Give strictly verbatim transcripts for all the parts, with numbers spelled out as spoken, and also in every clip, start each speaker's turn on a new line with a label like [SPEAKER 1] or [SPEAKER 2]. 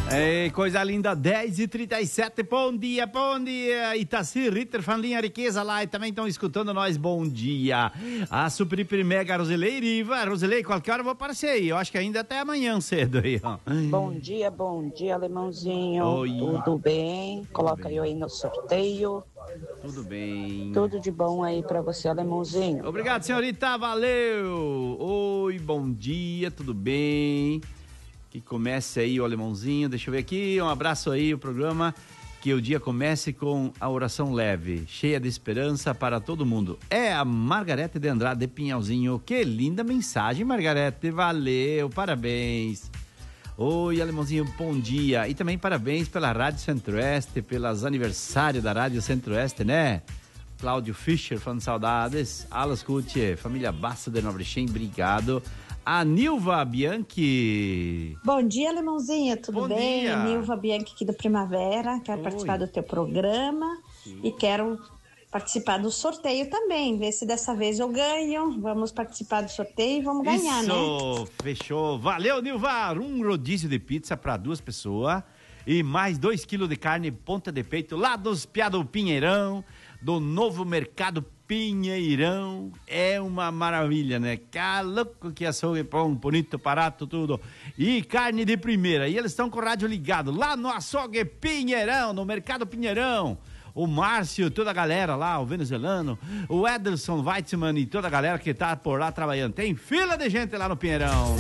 [SPEAKER 1] Ei, coisa linda, dez e trinta e sete, bom dia, bom dia, Itaci, Ritter, Fanlinha, Riqueza lá, e também estão escutando nós, bom dia, a Super Mega, Roselei, Riva, Roselei, qualquer hora eu vou aparecer aí, eu acho que ainda até amanhã cedo aí, ó.
[SPEAKER 2] Bom dia, bom dia, alemãozinho,
[SPEAKER 1] Oi.
[SPEAKER 2] tudo bem? Coloca
[SPEAKER 1] bem.
[SPEAKER 2] eu aí no sorteio,
[SPEAKER 1] Tudo bem.
[SPEAKER 2] tudo de bom aí pra você, alemãozinho.
[SPEAKER 1] Obrigado, senhorita, valeu. Oi, bom dia, tudo bem? Que comece aí o alemãozinho, deixa eu ver aqui, um abraço aí, o programa, que o dia comece com a oração leve, cheia de esperança para todo mundo. É a Margarete de Andrade de Pinhalzinho, que linda mensagem, Margarete, valeu, parabéns. Oi, alemãozinho, bom dia, e também parabéns pela Rádio Centro-Oeste, pelas aniversários da Rádio Centro-Oeste, né? Cláudio Fischer, falando saudades, Alas Cutie, família Bassa de Nobre Chem, obrigado. A Nilva Bianchi.
[SPEAKER 3] Bom dia, alemãozinha, tudo
[SPEAKER 1] Bom
[SPEAKER 3] bem?
[SPEAKER 1] dia.
[SPEAKER 3] Nilva Bianchi aqui do Primavera, quero
[SPEAKER 1] Oi.
[SPEAKER 3] participar do teu programa. Sim. E quero participar do sorteio também, ver se dessa vez eu ganho. Vamos participar do sorteio e vamos ganhar,
[SPEAKER 1] Isso,
[SPEAKER 3] né?
[SPEAKER 1] Isso, fechou. Valeu, Nilva. Um rodízio de pizza para duas pessoas e mais dois quilos de carne ponta de peito lá dos Piado Pinheirão, do novo mercado Pinheirão. É uma maravilha, né? Que louco que açougue bom, bonito, barato, tudo. E carne de primeira. E eles estão com o rádio ligado lá no açougue Pinheirão, no mercado Pinheirão. O Márcio, toda a galera lá, o venezuelano, o Ederson Weitzman e toda a galera que tá por lá trabalhando. Tem fila de gente lá no Pinheirão.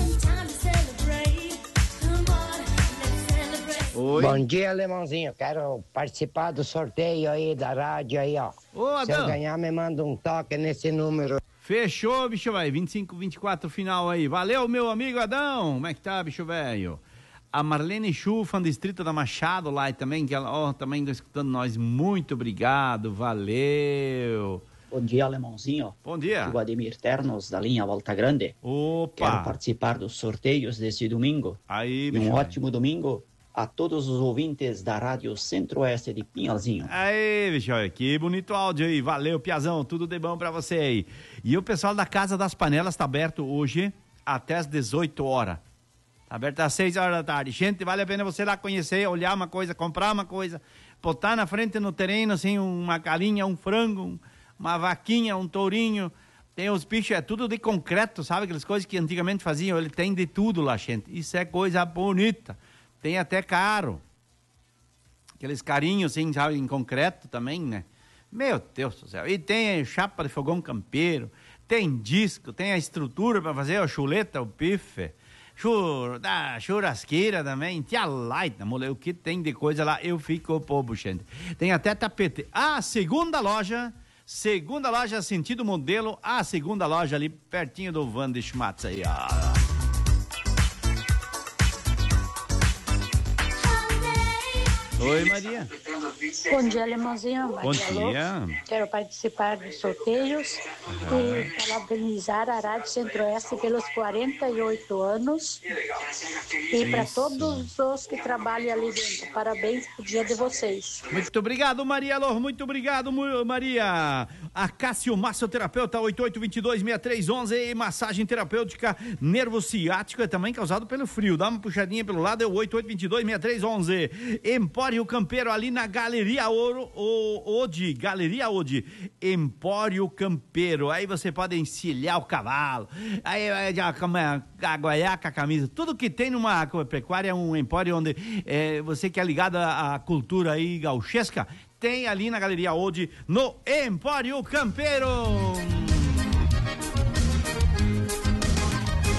[SPEAKER 1] Oi.
[SPEAKER 4] Bom dia, alemãozinho. Quero participar do sorteio aí da rádio aí, ó.
[SPEAKER 1] Ô,
[SPEAKER 4] Se eu
[SPEAKER 1] Adão.
[SPEAKER 4] ganhar, me manda um toque nesse número.
[SPEAKER 1] Fechou, bicho velho. vinte e cinco, vinte e quatro final aí. Valeu, meu amigo Adão. Como é que tá, bicho velho? A Marlene Chufa, distrito da Machado lá e também, que ela, ó, também tá escutando nós. Muito obrigado, valeu.
[SPEAKER 5] Bom dia, alemãozinho.
[SPEAKER 1] Bom dia.
[SPEAKER 5] O Ademir Ternos, da linha Volta Grande.
[SPEAKER 1] Opa.
[SPEAKER 5] Quero participar dos sorteios desse domingo.
[SPEAKER 1] Aí,
[SPEAKER 5] e
[SPEAKER 1] bicho
[SPEAKER 5] um
[SPEAKER 1] velho.
[SPEAKER 5] ótimo domingo a todos os ouvintes da Rádio Centro-Oeste de Pinhalzinho.
[SPEAKER 1] Aí, bicho, que bonito áudio aí. Valeu, Piazão, tudo de bom pra você aí. E o pessoal da Casa das Panelas tá aberto hoje até as dezoito horas. Tá aberto às seis horas da tarde. Gente, vale a pena você lá conhecer, olhar uma coisa, comprar uma coisa, botar na frente no terreno, assim, uma galinha, um frango, um, uma vaquinha, um tourinho. Tem os bichos, é tudo de concreto, sabe? Aquelas coisas que antigamente faziam, ele tem de tudo lá, gente. Isso é coisa bonita. Tem até caro. Aqueles carinhos, assim, sabe, em concreto também, né? Meu Deus do céu. E tem chapa de fogão campeiro, tem disco, tem a estrutura para fazer a chuleta, o bife, chur, da churrasqueira também, tia light, mulher, o que tem de coisa lá, eu fico bobo, gente. Tem até tapete. A segunda loja, segunda loja sentido modelo, a segunda loja ali pertinho do Van de Schmatz aí, ó. Oi, Maria.
[SPEAKER 6] Bom dia, alemãozinho.
[SPEAKER 1] Bom dia.
[SPEAKER 6] Alô. Quero participar dos sorteios uhum. e parabenizar a Rádio Centro-Oeste pelos quarenta e oito anos. E para todos os que trabalham ali dentro, parabéns pro dia de vocês.
[SPEAKER 1] Muito obrigado, Maria Alô, muito obrigado, Maria. A Cássio Massoterapeuta, oito oito dois dois, seis três um um, e massagem terapêutica nervo ciático é também causado pelo frio. Dá uma puxadinha pelo lado, é o oito oito dois dois, seis três um um. Empório Campeiro ali na Galeria Ouro, o Ode, Galeria Ode, Empório Campeiro. Aí você pode encilhar o cavalo, aí a guaiaca, a camisa, tudo que tem numa pecuária é um empório onde é, você que é ligado à, à cultura aí gauchesca, tem ali na Galeria Ode, no Empório Campeiro.